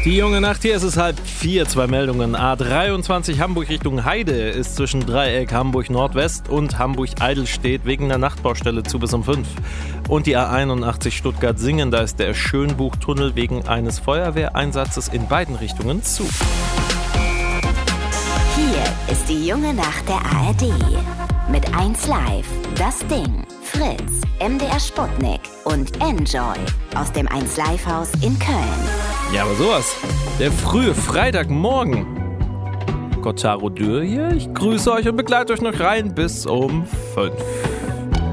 Die junge Nacht, hier ist es 3:30, 2 Meldungen. A23 Hamburg Richtung Heide ist zwischen Dreieck Hamburg Nordwest und Hamburg Eidelstedt wegen der Nachtbaustelle zu bis um 5. Und die A81 Stuttgart-Singen, da ist der Schönbuchtunnel wegen eines Feuerwehreinsatzes in beiden Richtungen zu. Hier ist die junge Nacht der ARD. Mit 1 Live, Das Ding, Fritz, MDR Sputnik und Enjoy aus dem 1 Live Haus in Köln. Ja, aber sowas. Der frühe Freitagmorgen. Gottaro Dürr hier. Ich grüße euch und begleite euch noch rein bis um 5.